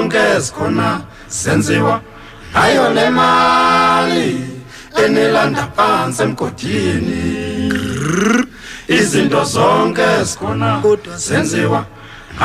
zonke ezikhona senziwa ayo le mali enilanda phansi emgodini izinto zonke ezikhona senziwa